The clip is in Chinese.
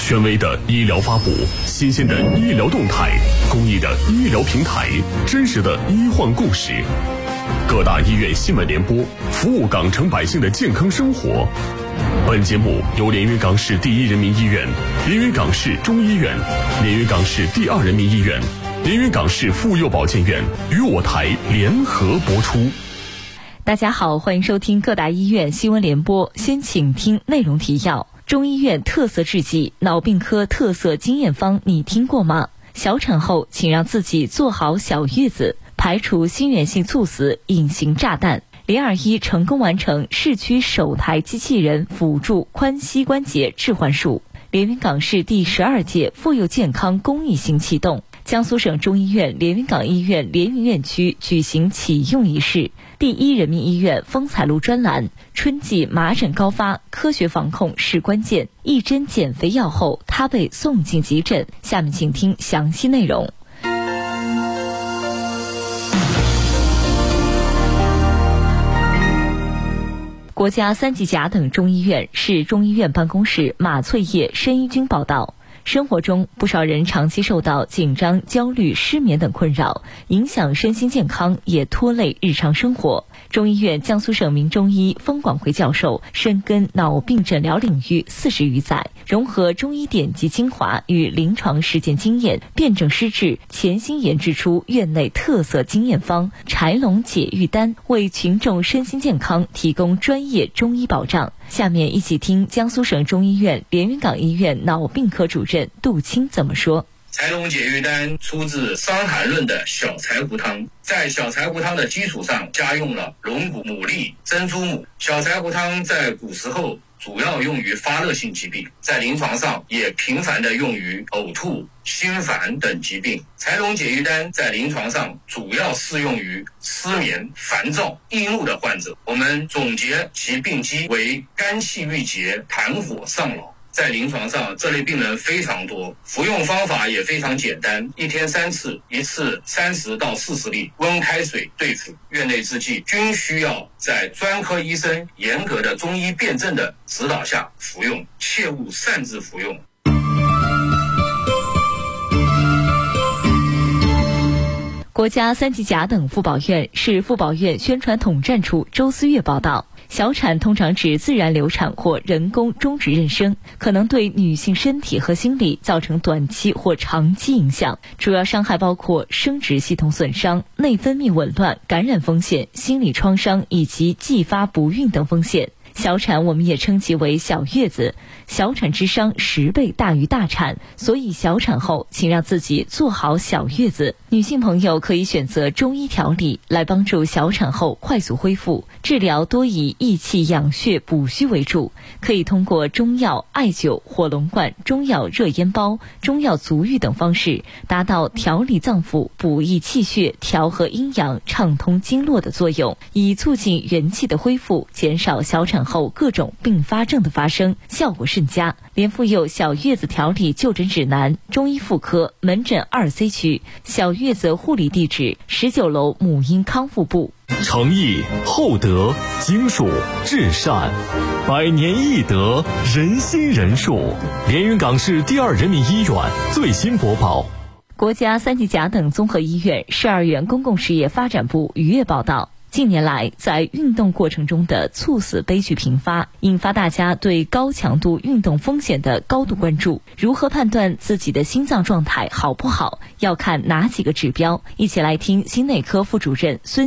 权威的医疗发布，新鲜的医疗动态，公益的医疗平台，真实的医患故事。各大医院新闻联播，服务港城百姓的健康生活。本节目由连云港市第一人民医院、连云港市中医院、连云港市第二人民医院、连云港市妇幼保健院与我台联合播出。 大家好，欢迎收听各大医院新闻联播。先请听内容提要。中医院特色制剂，脑病科特色经验方，你听过吗？小产后请让自己做好小月子，排除心源性猝死隐形炸弹。021成功完成市区首台机器人辅助髋膝关节置换术。连云港市第12届妇幼健康公益行启动。江苏省中医院连云港医院连云院区举行启用仪式。第一人民医院风采路专栏，春季麻疹高发，科学防控是关键。一针减肥药后，他被送进急诊。下面请听详细内容。国家3级甲等中医院市中医院办公室马翠叶申医军报道，生活中不少人长期受到紧张、焦虑、失眠等困扰，影响身心健康，也拖累日常生活。中医院江苏省名中医封广辉教授深耕脑病诊疗领域40余载，融合中医典籍精华与临床实践经验，辨证施治，潜心研制出院内特色经验方柴龙解郁丹，为群众身心健康提供专业中医保障。下面一起听江苏省中医院连云港医院脑病科主任杜青怎么说。 柴龙解郁丹出自《伤寒论》的小柴胡汤，在小柴胡汤的基础上加用了龙骨、牡蛎、珍珠母。小柴胡汤在古时候主要用于发热性疾病，在临床上也频繁地用于呕吐、心烦等疾病。柴龙解郁丹在临床上主要适用于失眠、烦躁、易怒的患者。我们总结其病机为肝气郁结、痰火上脑。在临床上，这类病人非常多，服用方法也非常简单，一天3次，一次30到40粒温开水对服。院内制剂均需要在专科医生严格的中医辨证的指导下服用，切勿擅自服用。 国家3级甲等妇保院市妇保院宣传统战处周思月报道，小产通常指自然流产或人工终止妊娠，可能对女性身体和心理造成短期或长期影响，主要伤害包括生殖系统损伤、内分泌紊乱、感染风险、心理创伤以及继发不孕等风险。小产我们也称其为小月子，小产之伤10倍大于大产，所以小产后请让自己做好小月子。女性朋友可以选择中医调理来帮助小产后快速恢复，治疗多以益气养血补虚为主，可以通过中药、艾灸、火龙罐、中药热烟包、中药足浴等方式，达到调理脏腑、补益气血、调和阴阳、畅通经络的作用，以促进元气的恢复，减少小产后各种并发症的发生，效果甚佳。连妇幼小月子调理就诊指南，中医妇科门诊2C 区，小月子护理地址19楼母婴康复部。 诚意、厚德、经术、至善，百年义德，人心仁术。连云港市第二人民医院最新播报。 国家3级甲等综合医院市二院公共事业发展部逾月报道，近年来，在运动过程中的猝死悲剧频发，引发大家对高强度运动风险的高度关注。如何判断自己的心脏状态好不好，要看哪几个指标？一起来听心内科副主任孙